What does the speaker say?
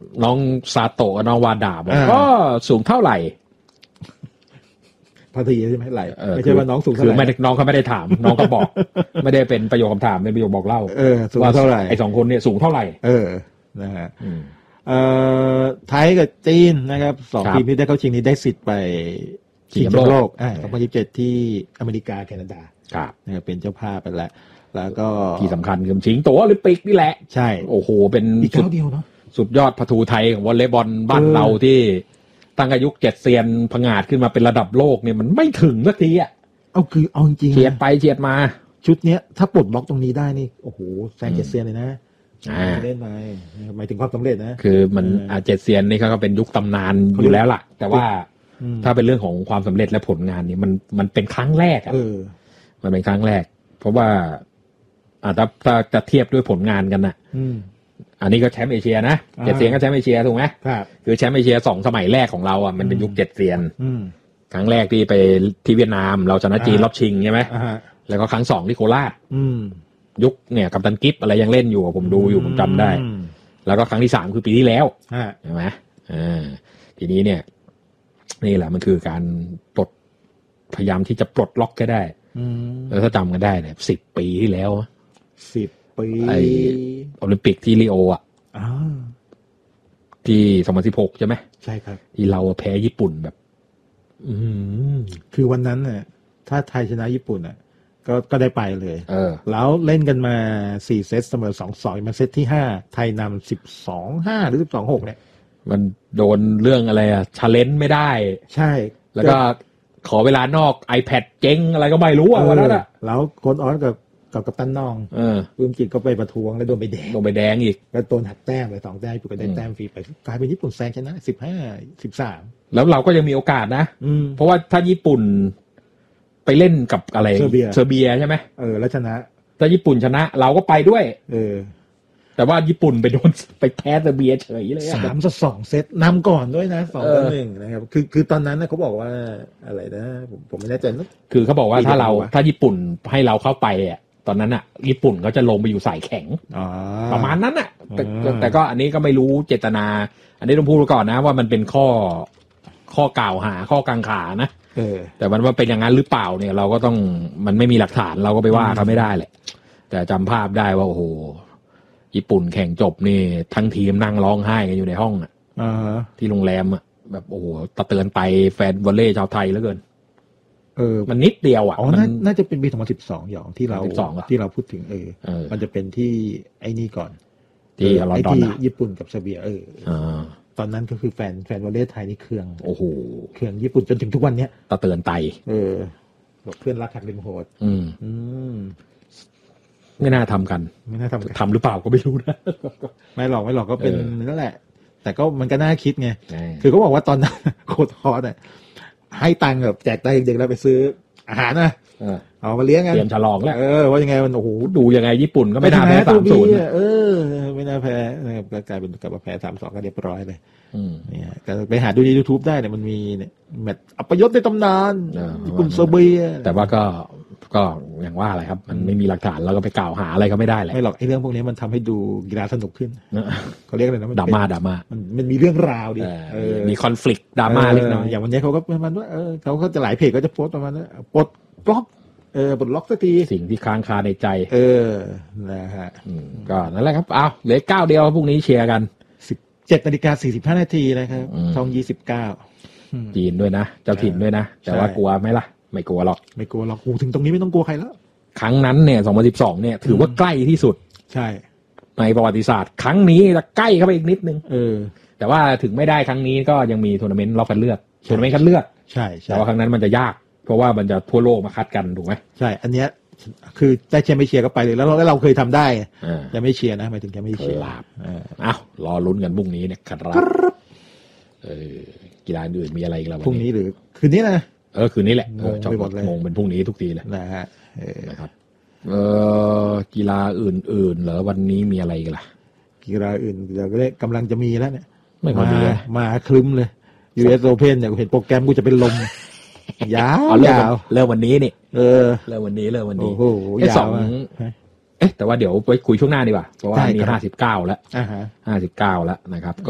น้องซาโตะกับน้องวาดาบอกก็สูงเท่าไหร่พอดีใช่ไหมไหลไม่ใช่ว่าน้องสูงเท่าไหร่คือไม่น้องเขาไม่ได้ถามน้องก็บอกไม่ได้เป็นประโยคคำถามเป็นประโยคบอกเล่าสูงเท่าไหร่ไอ้2คนเนี่ยสูงเท่าไหร่นะฮะไทยกับจีนนะครับ2ทีมที่ได้เข้าชิงนี้ได้สิทธิ์ไปชิงแชมป์โลก2027ที่อเมริกาแคนาดานะครับเป็นเจ้าภาพไปแล้วก็ที่สำคัญคือชิงตั๋วโอลิมปิกนี่แหละใช่โอ้โหเป็นอีกครั้งเดียวเนาะสุดยอดประตูไทยของวอลเลย์บอลบ้านเราที่ตั้งอายุ7เซียนผงาดขึ้นมาเป็นระดับโลกเนี่ยมันไม่ถึงสักทีอ่ะคือเอาจริงเฉียดไปเฉียดมาชุดเนี้ยถ้าปลดบล็อกตรงนี้ได้นี่โอ้โหแซง7เซียนเลยนะเล่นไปหมายถึงความสำเร็จนะคือมัน7เซียนนี่ก็เป็นยุคตำนานอยู่แล้วล่ะแต่ว่าถ้าเป็นเรื่องของความสำเร็จและผลงานนี่มันเป็นครั้งแรกอ่ะมันเป็นครั้งแรกเพราะว่าถ้าจะเทียบด้วยผลงานกันน่ะอันนี้ก็แชมป์เอเชียนะ7เซียนก็แชมป์เอเชียถูกไหมคือแชมป์เอเชีย2สมัยแรกของเราอ่ะมันเป็นยุค7เซียนครั้งแรกที่ไปที่เวียดนามเราชนะจีนรอบชิงใช่ไหมแล้วก็ครั้ง2ที่โคราชยุคเนี่ยกัปตันกิฟอะไรยังเล่นอยู่ผมดูอยู่ผมจำได้แล้วก็ครั้งที่3คือปีที่แล้วใช่ไหมทีนี้เนี่ยนี่แหละมันคือการปลดพยายามที่จะปลดล็อกให้ได้แล้วถ้าจำกันได้เนี่ย10 ปีที่แล้ว 10 ปีไอโอลิมปิกที่ริโออ่ะที่2016ใช่ไหมใช่ครับที่เราแพ้ญี่ปุ่นแบบคือวันนั้นน่ะถ้าไทยชนะญี่ปุ่นอ่ะก็ได้ไปเลยแล้วเล่นกันมา4เซตเสมอ 2-2 มาเซตที่5ไทยนำ 12-5 หรือ 12-6 เนี่ยมันโดนเรื่องอะไรอ่ะชาเลนจ์ไม่ได้ใช่แล้วก็ขอเวลานอก iPad เจ๊งอะไรก็ไม่รู้อ่ะวันนั้นอ่ะแล้วโค้ชออสกับกัปตันน้องปื้มจิตก็ไปประท้วงแล้วโดนใบแดงอีกแล้วโดนหักแต้มไป2แต้มญี่ปุ่นก็ได้แต้มฟรีไปกลายเป็นญี่ปุ่นแซงชนะ15-13 แล้วเราก็ยังมีโอกาสนะเพราะว่าถ้าญี่ปุ่นไปเล่นกับอะไรเซอร์เบียใช่ไหมแล้วชนะถ้าญี่ปุ่นชนะเราก็ไปด้วยแต่ว่าญี่ปุ่นไปแพ้เซอร์เบียเฉยเลย 3-2 เซตนำก่อนด้วยนะ2-1นะครับคือตอนนั้นเขาบอกว่าอะไรนะผมไม่แน่ใจนะคือเขาบอกว่าถ้าญี่ปุ่นให้เราเข้าไปอ่ะตอนนั้นอ่ะญี่ปุ่นเขาจะลงไปอยู่สายแข็งประมาณนั้นอ่ะแต่ก็อันนี้ก็ไม่รู้เจตนาอันนี้ต้องพูดก่อนนะว่ามันเป็นข้อกล่าวหาข้อกังขานะแต่มันว่าเป็นอย่างนั้นหรือเปล่าเนี่ยเราก็ต้องมันไม่มีหลักฐานเราก็ไปว่าเขาไม่ได้แหละแต่จำภาพได้ว่าโอ้โหญี่ปุ่นแข่งจบนี่ทั้งทีมนั่งร้องไห้กันอยู่ในห้องอ่ะที่โรงแรมอ่ะแบบโอ้โหตะเตือนไปแฟนวอลเลย์ชาวไทยแล้วเกินมันนิดเดียวอ่ะน่าจะเป็นปี2012อย่างที่เราพูดถึงมันจะเป็นที่ไอ้นี่ก่อนที่ลอนดอนที่ญี่ปุ่นกับเซอร์เบียตอนนั้นก็คือแฟนวอลเลย์ไทยนี่เครื่องโอ้โหเครื่องญี่ปุ่นจนถึงทุกวันเนี้ยตะเตือนไตบอกเพื่อนรักหักริมโหดไม่น่าทำกันทำหรือเปล่าก็ไม่รู้นะไม่หรอกก็เป็นนั่นแหละแต่ก็มันก็น่าคิดไงคือเขาบอกว่าตอนนั้นโค้ชฮอสให้ตังค์แบบแจกตังค์เด็กๆแล้วไปซื้ออาหารนะเอามาเลี้ยงกันเตรียมฉลองแล้วว่ายังไงมันโอ้โหดูยังไงญี่ปุ่นก็ไม่น่าแพ้ 3-0ไม่น่าแพ้ก็กลายเป็นกลับมาแพ้ 3-2 ก็เรียบร้อยเลยเนี่ยก็ไปหาดูใน YouTube ได้เนี่ยมันมีเนี่ยแมตช์อัปยศในตำนานญี่ปุ่นเซอร์เบียแต่ว่าก็อย่างว่าอะไรครับมันไม่มีหลักฐานเราก็ไปกล่าวหาอะไรก็ไม่ได้แหละไม่หรอกไอ้เรื่องพวกนี้มันทำให้ดูกีฬาสนุกขึ้นเขาเรียกอะไรนะดราม่ามันมีเรื่องราวดิมีคอนฟลิกต์ดราม่าเล็กน้อยอย่างวันนี้เขาก็ประมาณว่าเขาก็จะหลายเพจก็จะโพสต์ประมาณว่าปลดล็อกสักทีสิ่งที่ค้างคาในใจนะฮะก็นั่นแหละครับเอาเหลือ9เดียวพรุ่งนี้เชียร์กัน 17:45 นาทีนะครับช่อง29 จีนด้วยนะเจ้าถิ่นด้วยนะแต่ว่ากลัวไหมล่ะไม่กลัวหรอกถึงตรงนี้ไม่ต้องกลัวใครแล้วครั้งนั้นเนี่ย2012เนี่ยถือว่าใกล้ที่สุดใช่ในประวัติศาสตร์ครั้งนี้จะใกล้เข้าไปอีกนิดนึงแต่ว่าถึงไม่ได้ครั้งนี้ก็ยังมีทัวร์นาเมนต์รอบคัดเลือกทัวร์นาเมนต์คัดเลือกใช่แต่ว่าครั้งนั้นมันจะยากเพราะว่ามันจะทั่วโลกมาคัดกันถูกไหมใช่อันเนี้ยคือได้เชียร์ไม่เชียร์ก็ไปเลยแล้วเราเคยทำได้จะไม่เชียร์นะหมายถึงจะไม่เชียร์รอลุ้นกันพรุ่งนี้เนี่ยครับกีฬาอื่นมีอะไรอีกแล้วพรุ่งนี้หรือคืนนี้นะคืนนี้แหละจบงงเป็นพรุ่งนี้ทุกทีเลยนะฮะนะครับกีฬาอื่นๆเหรอวันนี้มีอะไรกันล่ะกีฬาอื่นเดี๋ยวก็กำลังจะมีแล้วเนี่ยมาคลึ้มเลย US Open เนี่ยเห็นโปรแกรมกูจะเป็นลมยาวเริ่มวันนี้นี่เริ่มวันนี้โอ้โหยาวแต่ว่าเดี๋ยวไปคุยช่วงหน้าดีกว่าเพราะว่ามี59แล้ว59แล้วนะครับ